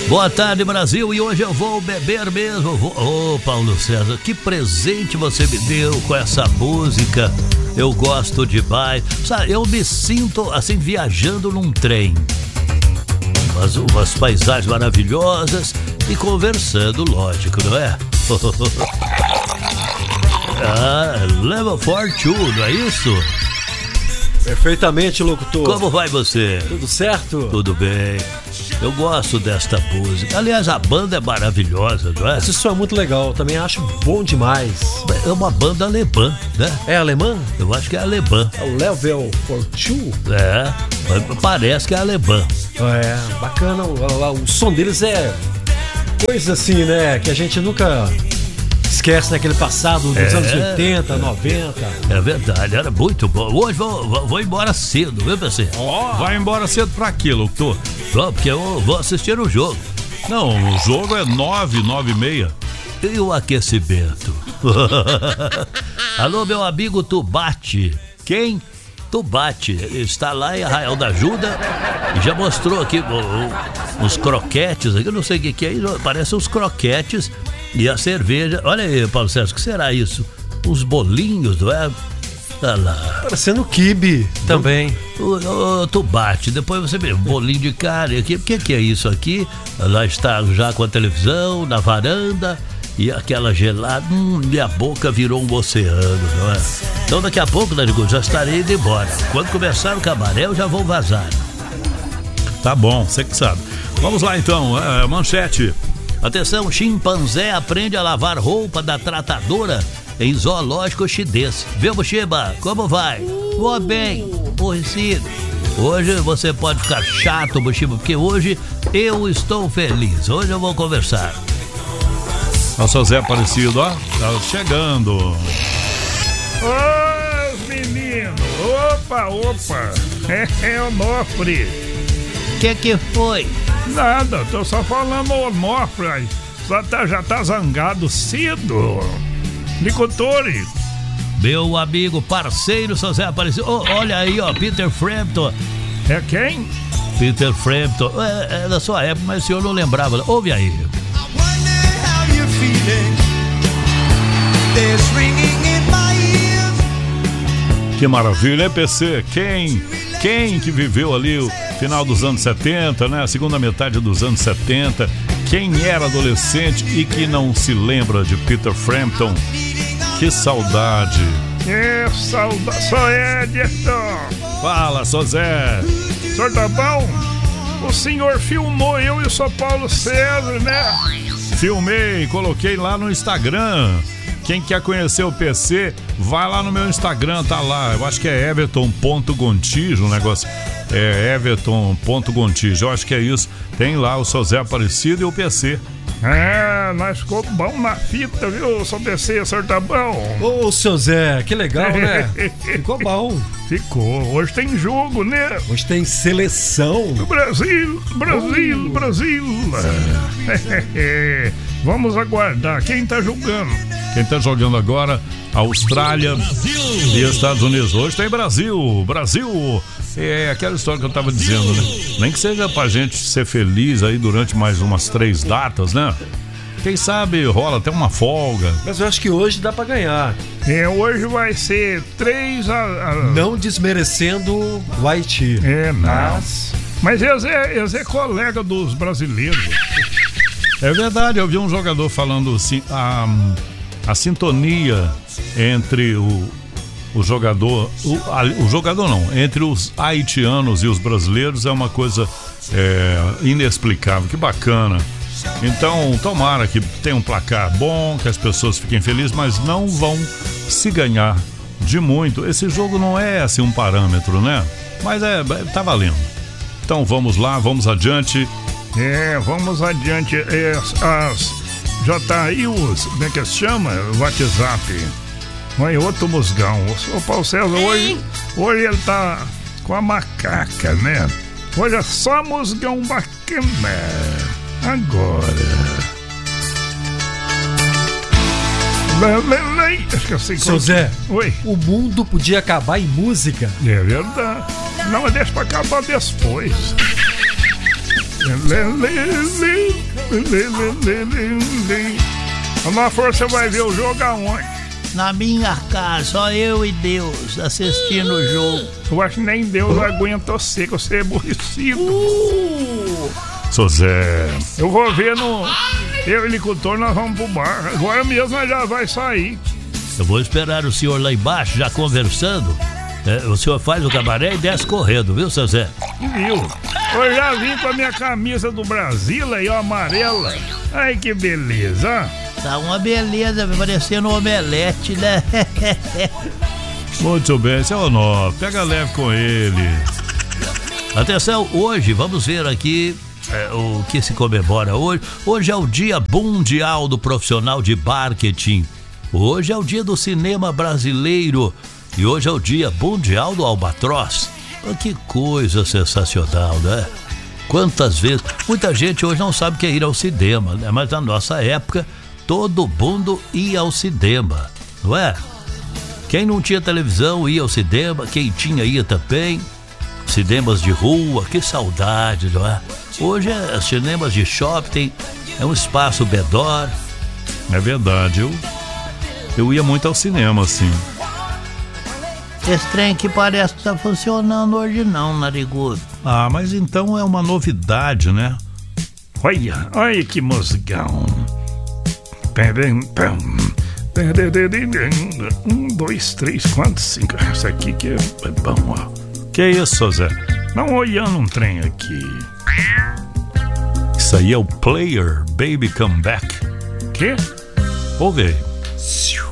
Boa tarde, Brasil, e hoje eu vou beber mesmo. Ô, Paulo César, que presente você me deu com essa música. Eu gosto demais. Sabe, eu me sinto assim viajando num trem. Umas paisagens maravilhosas e conversando, lógico, não é? Level 42, não é isso? Perfeitamente, locutor. Como vai você? Tudo certo? Tudo bem. Eu gosto desta música. Aliás, a banda é maravilhosa, não é? Esse som é muito legal, também acho bom demais. É uma banda alemã, né? É alemã? Eu acho que é alemã. É o Level 42? É, parece que é alemã. É, bacana. O som deles é coisa assim, né? Que a gente nunca esquece naquele passado dos anos 80, 90. É verdade, era muito bom. Hoje vou embora cedo, viu, PC? Vai embora cedo pra quê, locutor? Porque eu vou assistir o jogo. Não, o jogo é 9h30. E o aquecimento? Alô, meu amigo Tubate. Quem? Tubate. Está lá em Arraial da Ajuda e já mostrou aqui uns croquetes. Eu não sei o que é isso. Parece uns croquetes e a cerveja. Olha aí, Paulo César, o que será isso? Uns bolinhos, não é? Olha lá. Parecendo quibe também. O Tubate, depois você vê bolinho de carne aqui. O que é isso aqui? Lá está já com a televisão, na varanda. E aquela gelada, minha boca virou um oceano, não é? Então daqui a pouco, Narigo, já estarei indo embora. Quando começar o cabaré, eu já vou vazar. Tá bom, você que sabe. Vamos lá então, manchete. Atenção, chimpanzé aprende a lavar roupa da tratadora em zoológico chinês. Viu, Bushiba? Como vai? Vou bem, aborrecido. Hoje você pode ficar chato, Bushiba, porque hoje eu estou feliz. Hoje eu vou conversar. O seu Zé Aparecido, ó, tá chegando. Ô, menino, opa, é Onofre. Que foi? Nada, tô só falando Onofre, já tá zangado cedo. Nicotore. Meu amigo, parceiro, seu Zé Aparecido. Olha aí, ó, Peter Frampton. É quem? Peter Frampton, é da sua época, mas o senhor não lembrava. Ouve aí. Que maravilha, hein, PC? Quem que viveu ali o final dos anos 70, né? A segunda metade dos anos 70. Quem era adolescente e que não se lembra de Peter Frampton? Que saudade. Que saudade. Sou Edson. Fala, sou Zé. O senhor tá bom? O senhor filmou eu e o São Paulo César, né? Filmei, coloquei lá no Instagram. Quem quer conhecer o PC, vai lá no meu Instagram, tá lá. Eu acho que é everton.gontijo o negócio. É everton.gontijo, eu acho que é isso. Tem lá o seu Zé Aparecido e o PC. Nós ficou bom na fita, viu, seu PC, o senhor tá bom? Ô, seu Zé, que legal, né? Ficou bom. Ficou. Hoje tem jogo, né? Hoje tem seleção. Brasil. Vamos aguardar. Quem tá jogando? Quem tá jogando agora, Austrália e Estados Unidos. Hoje tem Brasil. É aquela história que eu tava dizendo, né? Nem que seja pra gente ser feliz aí durante mais umas 3 datas, né? Quem sabe rola até uma folga. Mas eu acho que hoje dá pra ganhar. Hoje vai ser 3 a... Não desmerecendo o Haiti. Não. Mas eles é colega dos brasileiros. É verdade, eu vi um jogador falando assim, a sintonia entre o jogador não, entre os haitianos e os brasileiros é uma coisa inexplicável, que bacana. Então, tomara que tenha um placar bom, que as pessoas fiquem felizes, mas não vão se ganhar de muito. Esse jogo não é assim um parâmetro, né? Mas tá valendo. Então vamos lá, vamos adiante. Vamos adiante. Já tá aí como é que se chama? WhatsApp. Mãe, outro musgão. O Paulo César, hoje ele tá com a macaca, né? Hoje é só musgão bacana. Agora. Esqueci. Seu Zé, oi. O mundo podia acabar em música. É verdade. Não, deixa pra acabar depois. Uma força vai ver o jogo aonde? Na minha casa, só eu e Deus assistindo o jogo. Eu acho que nem Deus aguenta você é aborrecido. Seu Zé. Eu vou ver no... Eu e o agricultor, nós vamos pro bar. Agora mesmo nós já vai sair. Eu vou esperar o senhor lá embaixo, já conversando. O senhor faz o cabaré e desce correndo, viu, seu Zé? Viu? Eu já vim com a minha camisa do Brasil aí, ó, amarela. Ai, que beleza. Tá uma beleza, parecendo um omelete, né? Muito bem, seu Onofre, pega leve com ele. Atenção, hoje, vamos ver aqui o que se comemora hoje. Hoje é o Dia Mundial do Profissional de Marketing. Hoje é o Dia do Cinema Brasileiro. E hoje é o Dia Mundial do Albatroz. Que coisa sensacional, né? Quantas vezes... Muita gente hoje não sabe o que é ir ao cinema, né? Mas na nossa época... Todo mundo ia ao cinema, não é? Quem não tinha televisão ia ao cinema, quem tinha ia também. Cinemas de rua, que saudade, não é? Hoje é cinemas de shopping, é um espaço menor. É verdade, eu ia muito ao cinema, assim. Esse trem que parece que tá funcionando hoje não, narigudo. Ah, mas então é uma novidade, né? Olha que musgão. 1, 2, 3, 4, 5. Essa aqui que é bom, ó. Que isso, Zé? Não, olhando um trem aqui. Isso aí é o Player Baby Come Back. Quê? Ouve aí.